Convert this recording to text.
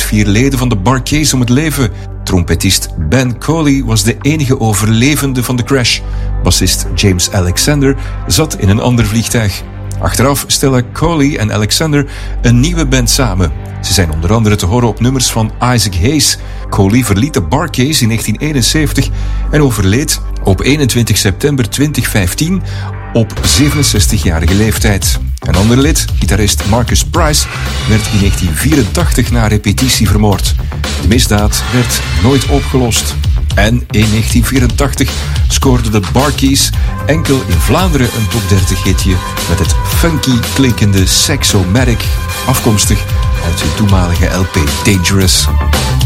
met 4 leden van de Bar-Kays om het leven. Trompetist Ben Coley was de enige overlevende van de crash. Bassist James Alexander zat in een ander vliegtuig. Achteraf stellen Coley en Alexander een nieuwe band samen. Ze zijn onder andere te horen op nummers van Isaac Hayes. Coley verliet de Bar-Kays in 1971 en overleed op 21 september 2015 op 67-jarige leeftijd. Een ander lid, gitarist Marcus Price, werd in 1984 na repetitie vermoord. De misdaad werd nooit opgelost. En in 1984 scoorden de Bar-Kays enkel in Vlaanderen een top 30 hitje met het funky klinkende Sexomatic, afkomstig uit hun toenmalige LP Dangerous.